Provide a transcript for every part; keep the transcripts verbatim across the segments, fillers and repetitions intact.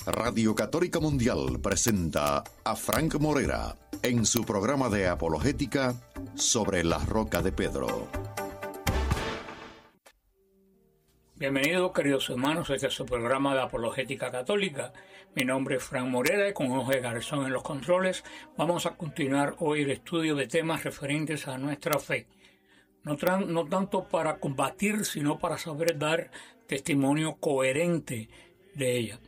Radio Católica Mundial presenta a Frank Morera en su programa de apologética Sobre la Roca de Pedro. Bienvenidos, queridos hermanos, este es su programa de apologética católica. Mi nombre es Frank Morera y con Jorge Garzón en los controles vamos a continuar hoy el estudio de temas referentes a nuestra fe. No, tra- no tanto para combatir, sino para saber dar testimonio coherente de ella.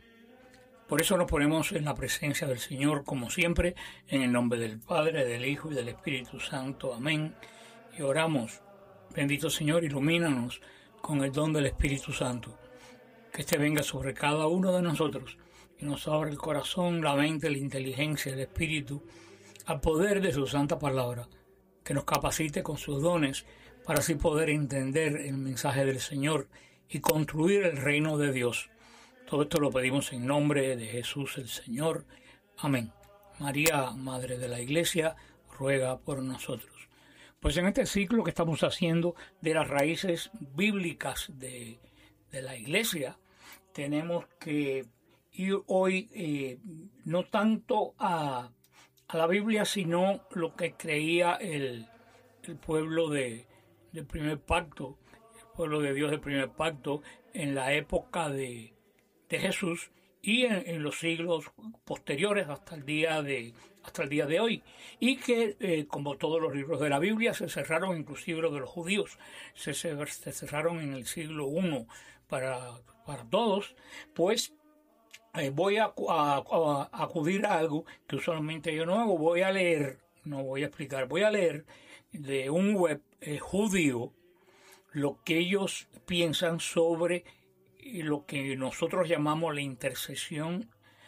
Por eso nos ponemos en la presencia del Señor, como siempre, en el nombre del Padre, del Hijo y del Espíritu Santo. Amén. Y oramos. Bendito Señor, ilumínanos con el don del Espíritu Santo. Que éste venga sobre cada uno de nosotros y nos abra el corazón, la mente, la inteligencia, el espíritu, al poder de su santa palabra. Que nos capacite con sus dones para así poder entender el mensaje del Señor y construir el reino de Dios. Todo esto lo pedimos en nombre de Jesús el Señor. Amén. María, Madre de la Iglesia, ruega por nosotros. Pues en este ciclo que estamos haciendo de las raíces bíblicas de, de la Iglesia, tenemos que ir hoy eh, no tanto a, a la Biblia, sino lo que creía el, el pueblo de, del primer pacto, el pueblo de Dios del primer pacto en la época de de Jesús y en, en los siglos posteriores hasta el día de hasta el día de hoy, y que eh, como todos los libros de la Biblia se cerraron, inclusive los de los judíos se, se, se cerraron en el siglo primero para, para todos. Pues eh, voy a, a, a acudir a algo que usualmente yo no hago. Voy a leer, no voy a explicar, voy a leer de un web eh, judío lo que ellos piensan sobre y lo que nosotros llamamos la intercesión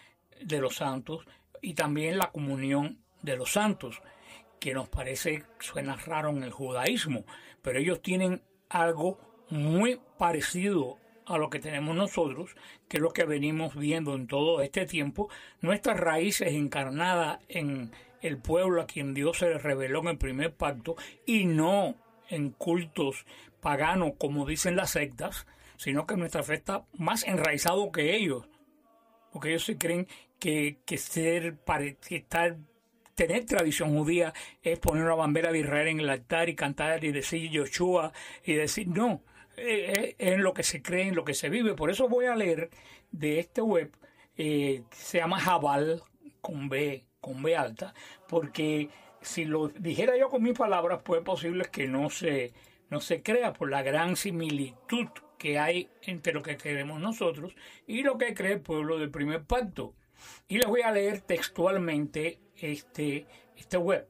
de los santos y también la comunión de los santos, que nos parece, suena raro en el judaísmo, pero ellos tienen algo muy parecido a lo que tenemos nosotros, que es lo que venimos viendo en todo este tiempo, nuestras raíces encarnadas en el pueblo a quien Dios se le reveló en el primer pacto y no en cultos paganos como dicen las sectas, sino que nuestra fe está más enraizado que ellos, porque ellos se creen que, que ser, que estar, tener tradición judía es poner una bandera de Israel en el altar y cantar y decir Yoshua y decir no, es, es en lo que se cree, en lo que se vive. Por eso voy a leer de este web, eh, se llama Jabal con B, con B alta, porque si lo dijera yo con mis palabras, pues es posible que no se, no se crea por la gran similitud que hay entre lo que creemos nosotros y lo que cree el pueblo del primer pacto. Y les voy a leer textualmente este, este web.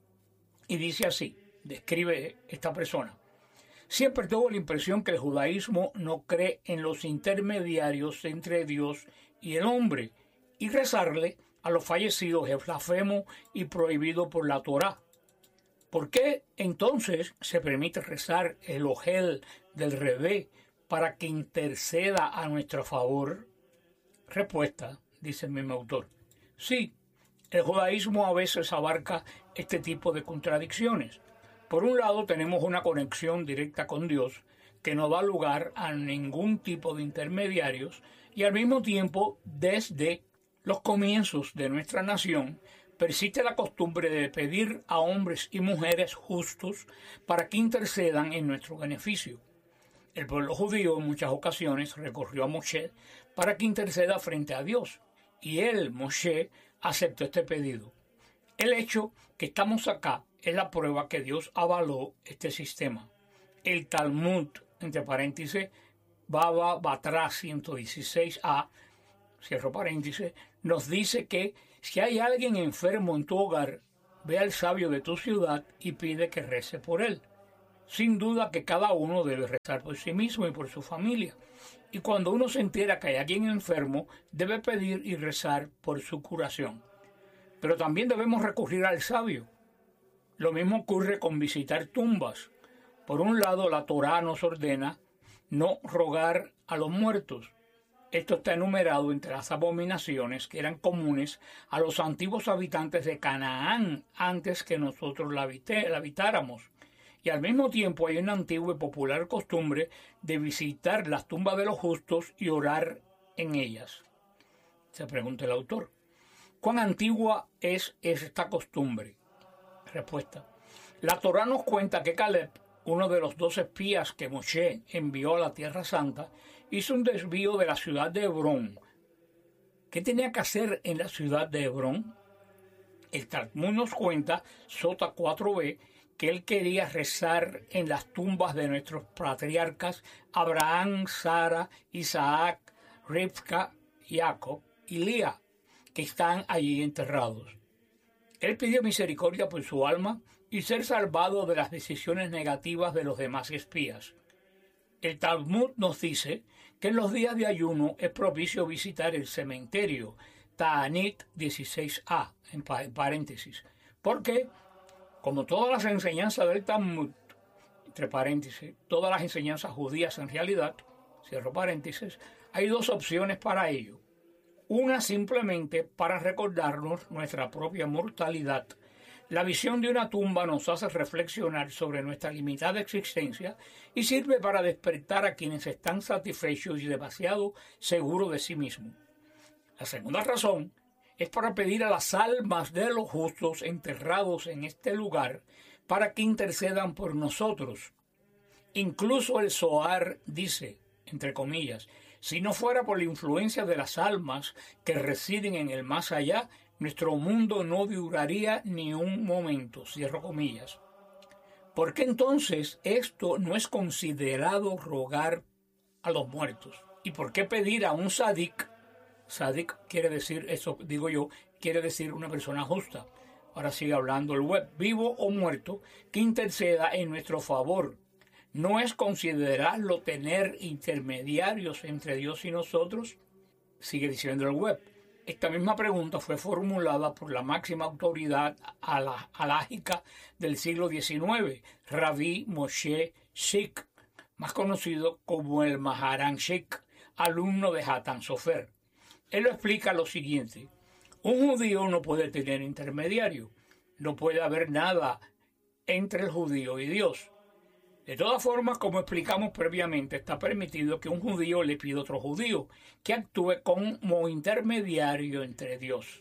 Y dice así, describe esta persona. Siempre tuvo la impresión que el judaísmo no cree en los intermediarios entre Dios y el hombre, y rezarle a los fallecidos es blasfemo y prohibido por la Torá. ¿Por qué entonces se permite rezar el ojel del Rebé para que interceda a nuestro favor? Respuesta, dice el mismo autor. Sí, el judaísmo a veces abarca este tipo de contradicciones. Por un lado tenemos una conexión directa con Dios que no da lugar a ningún tipo de intermediarios y al mismo tiempo desde los comienzos de nuestra nación persiste la costumbre de pedir a hombres y mujeres justos para que intercedan en nuestro beneficio. El pueblo judío en muchas ocasiones recurrió a Moshe para que interceda frente a Dios, y él, Moshe, aceptó este pedido. El hecho que estamos acá es la prueba que Dios avaló este sistema. El Talmud, entre paréntesis, Baba Batra ciento dieciséis a, cierro paréntesis, nos dice que si hay alguien enfermo en tu hogar, ve al sabio de tu ciudad y pide que rece por él. Sin duda que cada uno debe rezar por sí mismo y por su familia. Y cuando uno se entera que hay alguien enfermo, debe pedir y rezar por su curación. Pero también debemos recurrir al sabio. Lo mismo ocurre con visitar tumbas. Por un lado, la Torá nos ordena no rogar a los muertos. Esto está enumerado entre las abominaciones que eran comunes a los antiguos habitantes de Canaán antes que nosotros la, habité, la habitáramos. Y al mismo tiempo hay una antigua y popular costumbre de visitar las tumbas de los justos y orar en ellas. Se pregunta el autor. ¿Cuán antigua es esta costumbre? Respuesta. La Torá nos cuenta que Caleb, uno de los dos espías que Moshe envió a la Tierra Santa, hizo un desvío de la ciudad de Hebrón. ¿Qué tenía que hacer en la ciudad de Hebrón? El Talmud nos cuenta, Sota cuatro b, que él quería rezar en las tumbas de nuestros patriarcas Abraham, Sara, Isaac, Rivka, Jacob y Lía, que están allí enterrados. Él pidió misericordia por su alma y ser salvado de las decisiones negativas de los demás espías. El Talmud nos dice que en los días de ayuno es propicio visitar el cementerio, Ta'anit dieciséis a, en paréntesis, porque, como todas las enseñanzas del Talmud, entre paréntesis, todas las enseñanzas judías en realidad, cierro paréntesis, hay dos opciones para ello. Una simplemente para recordarnos nuestra propia mortalidad. La visión de una tumba nos hace reflexionar sobre nuestra limitada existencia y sirve para despertar a quienes están satisfechos y demasiado seguros de sí mismos. La segunda razón es para pedir a las almas de los justos enterrados en este lugar para que intercedan por nosotros. Incluso el Zohar dice, entre comillas, si no fuera por la influencia de las almas que residen en el más allá, nuestro mundo no duraría ni un momento, cierro comillas. ¿Por qué entonces esto no es considerado rogar a los muertos? ¿Y por qué pedir a un sadik? Sadik quiere decir, eso digo yo, quiere decir una persona justa. Ahora sigue hablando el web, vivo o muerto, que interceda en nuestro favor. ¿No es considerarlo tener intermediarios entre Dios y nosotros? Sigue diciendo el web. Esta misma pregunta fue formulada por la máxima autoridad halájica del siglo diecinueve, Rabbi Moshe Sik, más conocido como el Maharan Sik, alumno de Hatan Sofer. Él lo explica lo siguiente. Un judío no puede tener intermediario. No puede haber nada entre el judío y Dios. De todas formas, como explicamos previamente, está permitido que un judío le pida a otro judío que actúe como intermediario entre Dios.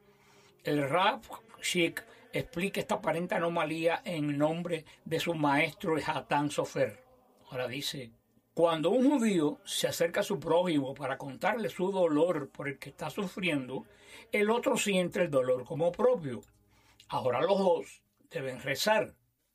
El Rav Sik explica esta aparente anomalía en nombre de su maestro Hatan Sofer. Ahora dice, cuando un judío se acerca a su prójimo para contarle su dolor por el que está sufriendo, el otro siente el dolor como propio. Ahora los dos deben rezar.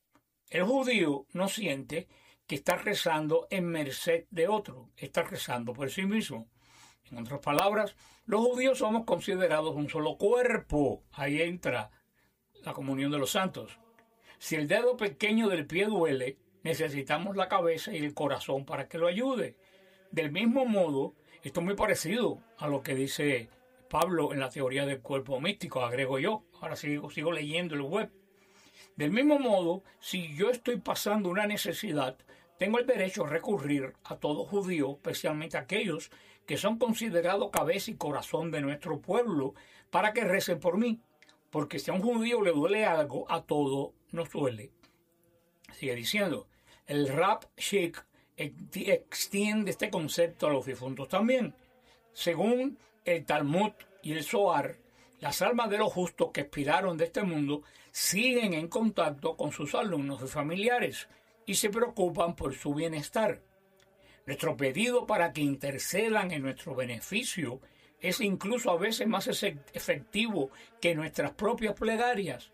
El judío no siente que está rezando en merced de otro, está rezando por sí mismo. En otras palabras, los judíos somos considerados un solo cuerpo. Ahí entra la comunión de los santos. Si el dedo pequeño del pie duele, necesitamos la cabeza y el corazón para que lo ayude. Del mismo modo, esto es muy parecido a lo que dice Pablo en la teoría del cuerpo místico, agrego yo. Ahora sigo, sigo leyendo el web. Del mismo modo, si yo estoy pasando una necesidad, tengo el derecho a recurrir a todo judío, especialmente a aquellos que son considerados cabeza y corazón de nuestro pueblo, para que recen por mí, porque si a un judío le duele algo, a todo nos duele. Sigue diciendo, el Rav Sik extiende este concepto a los difuntos también. Según el Talmud y el Zohar, las almas de los justos que expiraron de este mundo siguen en contacto con sus alumnos y familiares y se preocupan por su bienestar. Nuestro pedido para que intercedan en nuestro beneficio es incluso a veces más efectivo que nuestras propias plegarias,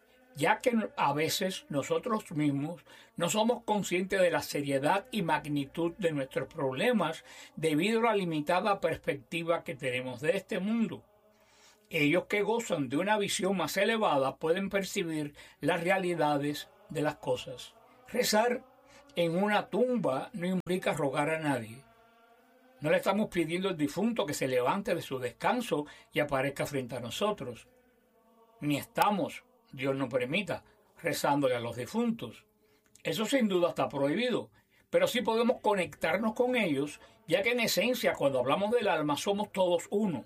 ya que a veces nosotros mismos no somos conscientes de la seriedad y magnitud de nuestros problemas debido a la limitada perspectiva que tenemos de este mundo. Ellos que gozan de una visión más elevada pueden percibir las realidades de las cosas. Rezar en una tumba no implica rogar a nadie. No le estamos pidiendo al difunto que se levante de su descanso y aparezca frente a nosotros. Ni estamos, Dios no permita, rezándole a los difuntos. Eso sin duda está prohibido, pero sí podemos conectarnos con ellos, ya que en esencia cuando hablamos del alma somos todos uno.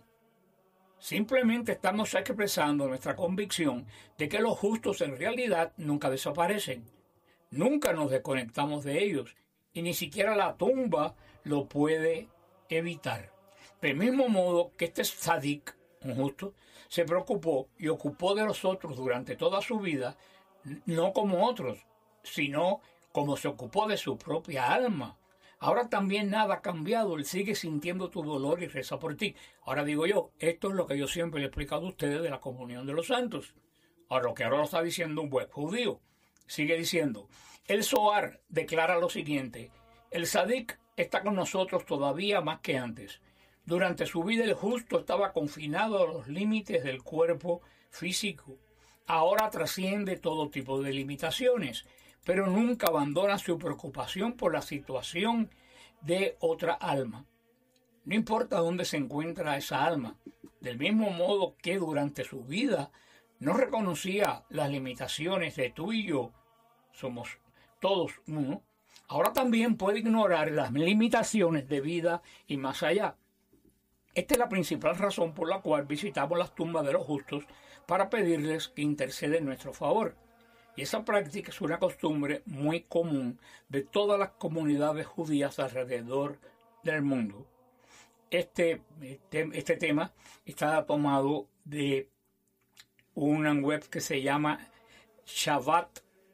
Simplemente estamos expresando nuestra convicción de que los justos en realidad nunca desaparecen. Nunca nos desconectamos de ellos y ni siquiera la tumba lo puede evitar. Del mismo modo que este tzadik, un justo, se preocupó y ocupó de los otros durante toda su vida, no como otros, sino como se ocupó de su propia alma. Ahora también nada ha cambiado, él sigue sintiendo tu dolor y reza por ti. Ahora digo yo, esto es lo que yo siempre le he explicado a ustedes de la comunión de los santos. Ahora lo que ahora lo está diciendo un buen judío. Sigue diciendo, el Zohar declara lo siguiente, el tzadik está con nosotros todavía más que antes. Durante su vida el justo estaba confinado a los límites del cuerpo físico. Ahora trasciende todo tipo de limitaciones, pero nunca abandona su preocupación por la situación de otra alma. No importa dónde se encuentra esa alma, del mismo modo que durante su vida no reconocía las limitaciones de tú y yo, somos todos uno, ahora también puede ignorar las limitaciones de vida y más allá. Esta es la principal razón por la cual visitamos las tumbas de los justos para pedirles que interceden en nuestro favor. Y esa práctica es una costumbre muy común de todas las comunidades judías alrededor del mundo. Este, este, este tema está tomado de una web que se llama shabbat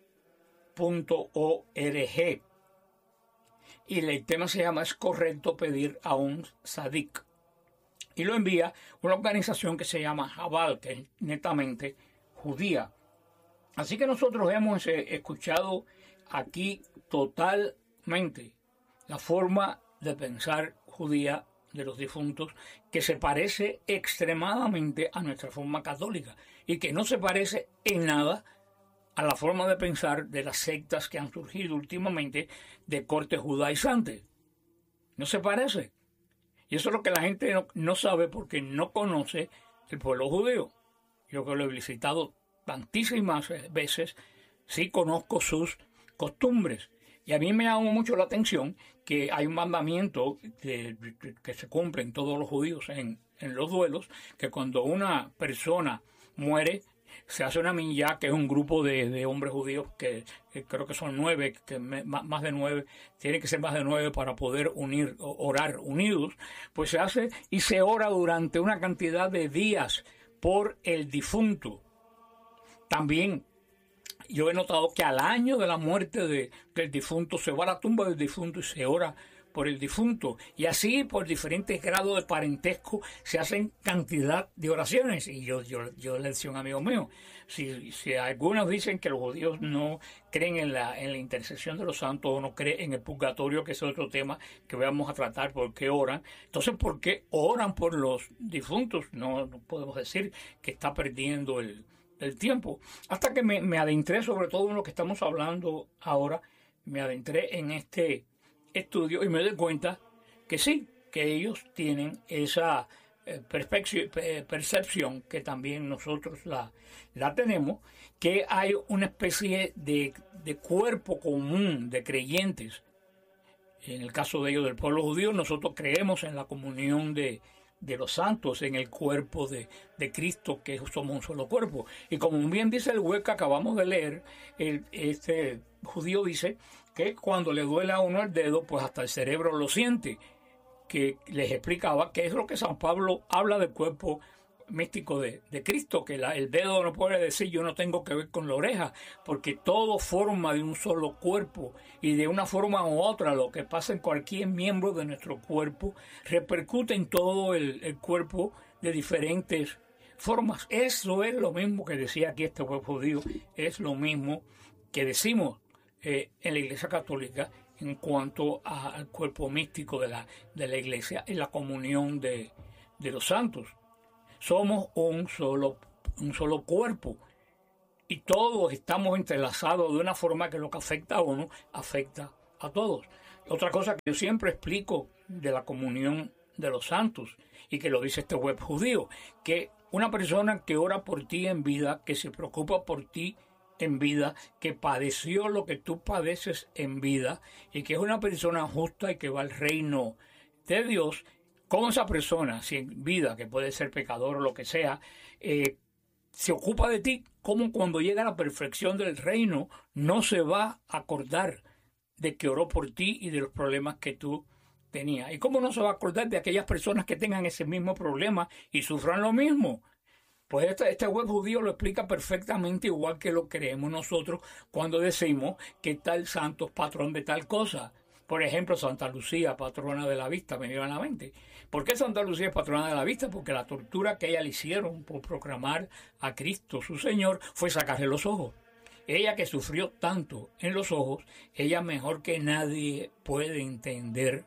punto org y el tema se llama ¿Es correcto pedir a un tzadik? Y lo envía una organización que se llama Jabal, que es netamente judía. Así que nosotros hemos eh, escuchado aquí totalmente la forma de pensar judía de los difuntos, que se parece extremadamente a nuestra forma católica y que no se parece en nada a la forma de pensar de las sectas que han surgido últimamente de corte judaizante. No se parece. Y eso es lo que la gente no, no sabe porque no conoce el pueblo judío. Yo que lo he visitado tantísimas veces, sí conozco sus costumbres. Y a mí me llama mucho la atención que hay un mandamiento que, que se cumple en todos los judíos en, en los duelos, que cuando una persona muere, se hace una minjá, que es un grupo de, de hombres judíos, que, que creo que son nueve, que me, más de nueve, tiene que ser más de nueve para poder unir, orar unidos, pues se hace y se ora durante una cantidad de días por el difunto. También yo he notado que al año de la muerte de, del difunto se va a la tumba del difunto y se ora por el difunto. Y así, por diferentes grados de parentesco, se hacen cantidad de oraciones. Y yo, yo, yo le decía a un amigo mío, si, si algunos dicen que los judíos no creen en la, en la intercesión de los santos o no creen en el purgatorio, que es otro tema que vamos a tratar, por qué oran, entonces, ¿por qué oran por los difuntos? No, no podemos decir que está perdiendo el del tiempo, hasta que me, me adentré, sobre todo en lo que estamos hablando ahora, me adentré en este estudio y me doy cuenta que sí, que ellos tienen esa eh, percepción, que también nosotros la, la tenemos, que hay una especie de, de cuerpo común de creyentes. En el caso de ellos, del pueblo judío, nosotros creemos en la comunión de de los santos, en el cuerpo de, de Cristo, que somos un solo cuerpo. Y como bien dice el web que acabamos de leer, el, este judío dice que cuando le duele a uno el dedo, pues hasta el cerebro lo siente, que les explicaba que es lo que San Pablo habla del cuerpo místico de, de Cristo, que la, el dedo no puede decir yo no tengo que ver con la oreja, porque todo forma de un solo cuerpo, y de una forma u otra lo que pasa en cualquier miembro de nuestro cuerpo repercute en todo el, el cuerpo de diferentes formas. Eso es lo mismo que decía aquí este pueblo judío, es lo mismo que decimos eh, en la Iglesia Católica en cuanto a, al cuerpo místico de la, de la Iglesia, en la comunión de, de los santos. Somos un solo, un solo cuerpo y todos estamos entrelazados de una forma que lo que afecta a uno afecta a todos. Otra cosa que yo siempre explico de la comunión de los santos y que lo dice este web judío, que una persona que ora por ti en vida, que se preocupa por ti en vida, que padeció lo que tú padeces en vida y que es una persona justa y que va al reino de Dios, como esa persona, si en vida, que puede ser pecador o lo que sea, eh, se ocupa de ti, como cuando llega a la perfección del reino, no se va a acordar de que oró por ti y de los problemas que tú tenía. ¿Y cómo no se va a acordar de aquellas personas que tengan ese mismo problema y sufran lo mismo? Pues este, este web judío lo explica perfectamente igual que lo creemos nosotros cuando decimos que tal santo es patrón de tal cosa. Por ejemplo, Santa Lucía, patrona de la vista, me viene a la mente. ¿Por qué Santa Lucía es patrona de la vista? Porque la tortura que ella le hicieron por proclamar a Cristo su Señor fue sacarle los ojos. Ella que sufrió tanto en los ojos, ella mejor que nadie puede entender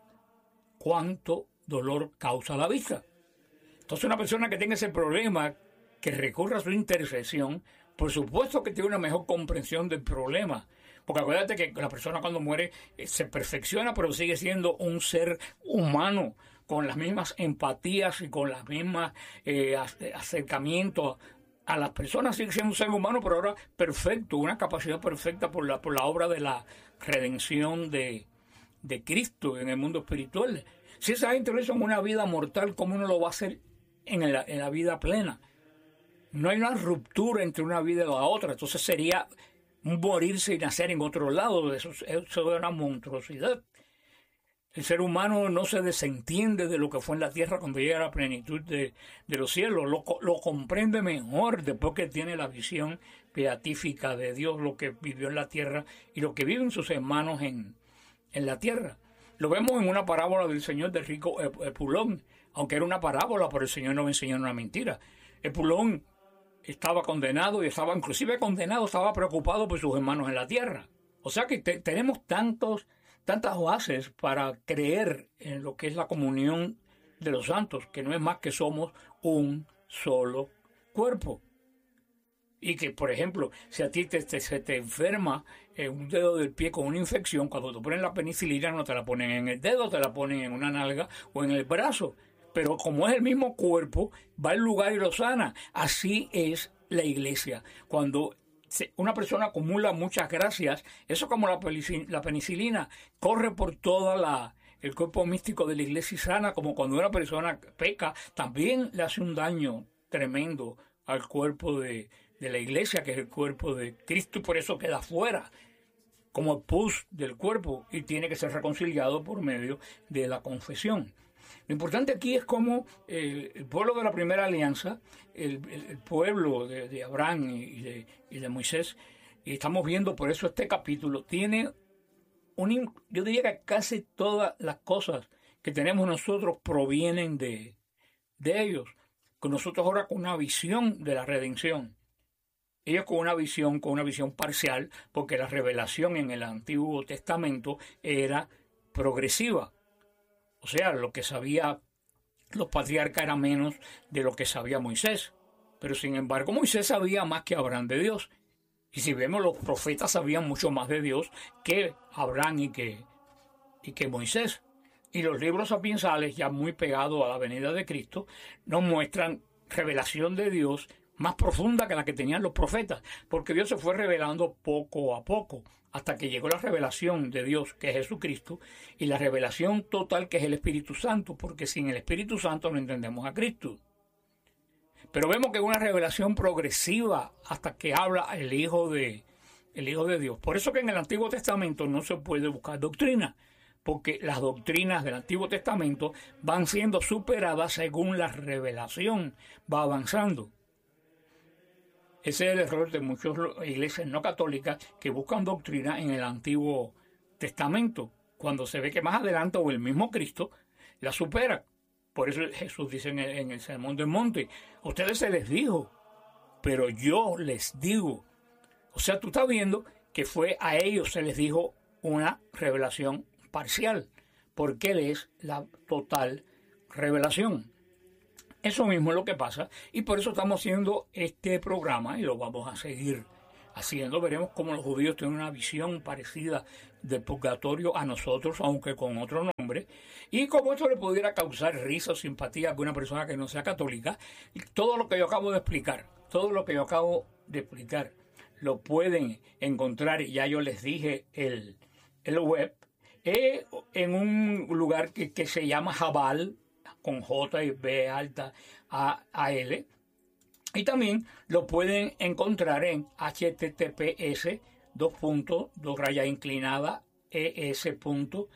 cuánto dolor causa la vista. Entonces una persona que tenga ese problema, que recurra a su intercesión, por supuesto que tiene una mejor comprensión del problema. Porque acuérdate que la persona cuando muere eh, se perfecciona, pero sigue siendo un ser humano, con las mismas empatías y con las mismas eh, acercamientos a las personas. Sigue siendo un ser humano, pero ahora perfecto, una capacidad perfecta por la, por la obra de la redención de, de Cristo en el mundo espiritual. Si esa gente lo hizo en una vida mortal, ¿cómo uno lo va a hacer en la, en la vida plena? No hay una ruptura entre una vida y la otra, entonces sería morirse y nacer en otro lado. Eso, eso es una monstruosidad. El ser humano no se desentiende de lo que fue en la tierra cuando llega a la plenitud de, de los cielos. Lo, lo comprende mejor después que tiene la visión beatífica de Dios, lo que vivió en la tierra y lo que viven sus hermanos en, en la tierra. Lo vemos en una parábola del Señor del rico Epulón, aunque era una parábola, pero el Señor nos enseñó una mentira. Epulón estaba condenado y estaba inclusive condenado, estaba preocupado por sus hermanos en la tierra. O sea que te, tenemos tantos, tantas bases para creer en lo que es la comunión de los santos, que no es más que somos un solo cuerpo. Y que, por ejemplo, si a ti te, te, se te enferma eh, un dedo del pie con una infección, cuando te ponen la penicilina no te la ponen en el dedo, te la ponen en una nalga o en el brazo. Pero como es el mismo cuerpo, va al lugar y lo sana. Así es la iglesia. Cuando una persona acumula muchas gracias, eso como la penicilina, corre por toda la el cuerpo místico de la iglesia y sana, como cuando una persona peca, también le hace un daño tremendo al cuerpo de, de la iglesia, que es el cuerpo de Cristo, y por eso queda fuera, como el pus del cuerpo, y tiene que ser reconciliado por medio de la confesión. Lo importante aquí es cómo el, el pueblo de la primera alianza, el, el, el pueblo de, de Abraham y de, y de Moisés, y estamos viendo por eso este capítulo, tiene un, yo diría que casi todas las cosas que tenemos nosotros provienen de, de ellos. Con nosotros ahora con una visión de la redención. Ellos con una visión, con una visión parcial, porque la revelación en el Antiguo Testamento era progresiva. O sea, lo que sabía los patriarcas era menos de lo que sabía Moisés. Pero sin embargo, Moisés sabía más que Abraham de Dios. Y si vemos, los profetas sabían mucho más de Dios que Abraham y que, y que Moisés. Y los libros sapiensales, ya muy pegados a la venida de Cristo, nos muestran revelación de Dios más profunda que la que tenían los profetas. Porque Dios se fue revelando poco a poco, hasta que llegó la revelación de Dios, que es Jesucristo, y la revelación total, que es el Espíritu Santo, porque sin el Espíritu Santo no entendemos a Cristo. Pero vemos que es una revelación progresiva hasta que habla el Hijo de, el Hijo de Dios. Por eso que en el Antiguo Testamento no se puede buscar doctrina, porque las doctrinas del Antiguo Testamento van siendo superadas según la revelación va avanzando. Ese es el error de muchas iglesias no católicas que buscan doctrina en el Antiguo Testamento, cuando se ve que más adelante o el mismo Cristo la supera. Por eso Jesús dice en el, en el Sermón del Monte, a ustedes se les dijo, pero yo les digo. O sea, tú estás viendo que fue a ellos se les dijo una revelación parcial, porque Él es la total revelación. Eso mismo es lo que pasa, y por eso estamos haciendo este programa y lo vamos a seguir haciendo. Veremos cómo los judíos tienen una visión parecida del purgatorio a nosotros, aunque con otro nombre, y cómo esto le pudiera causar risa o simpatía a alguna persona que no sea católica. Y todo lo que yo acabo de explicar, todo lo que yo acabo de explicar, lo pueden encontrar, ya yo les dije el, el web, eh, en un lugar que, que se llama Jabal, con J y B alta A, A L, y también lo pueden encontrar en H T T P S dos puntos dos raya inclinada es punto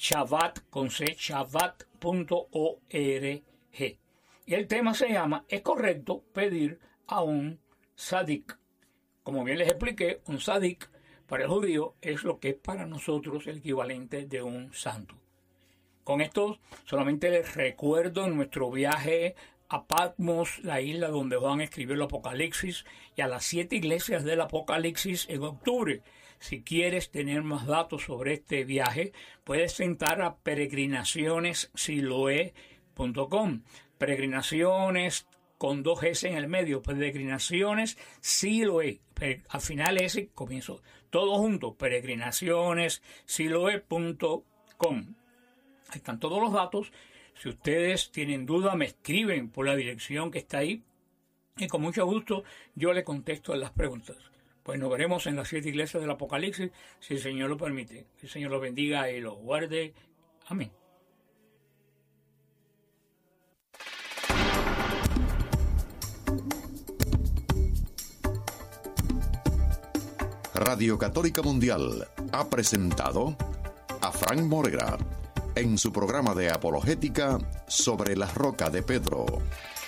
Chavat, con C, chavat punto org. Y el tema se llama ¿es correcto pedir a un tzadik? Como bien les expliqué, un tzadik para el judío es lo que es para nosotros el equivalente de un santo. Con esto solamente les recuerdo nuestro viaje a Patmos, la isla donde Juan escribió el Apocalipsis, y a las siete iglesias del Apocalipsis en octubre. Si quieres tener más datos sobre este viaje, puedes entrar a peregrinaciones siloé punto com. Peregrinaciones con dos S en el medio, peregrinaciones Siloé. Al final ese comienzo. Todo junto, peregrinaciones siloé punto com. Ahí están todos los datos. Si ustedes tienen duda, me escriben por la dirección que está ahí y con mucho gusto yo le contesto a las preguntas. Pues nos veremos en las siete iglesias del Apocalipsis, si el Señor lo permite. Que el Señor los bendiga y los guarde. Amén. Radio Católica Mundial ha presentado a Frank Morera en su programa de apologética sobre la Roca de Pedro.